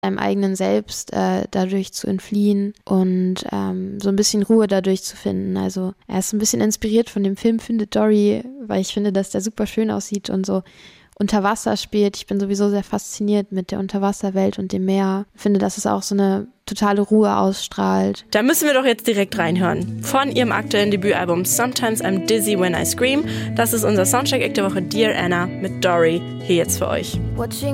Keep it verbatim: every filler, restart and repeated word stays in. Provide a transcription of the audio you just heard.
einem eigenen Selbst äh, dadurch zu entfliehen und ähm, so ein bisschen Ruhe dadurch zu finden. Also er ist ein bisschen inspiriert von dem Film Findet Dory, weil ich finde, dass der super schön aussieht und so unter Wasser spielt. Ich bin sowieso sehr fasziniert mit der Unterwasserwelt und dem Meer. Ich finde, dass es auch so eine totale Ruhe ausstrahlt. Da müssen wir doch jetzt direkt reinhören. Von ihrem aktuellen Debütalbum Sometimes I'm Dizzy When I Scream. Das ist unser Soundcheck-Act der Woche Dear Anna mit Dory. Hier jetzt für euch.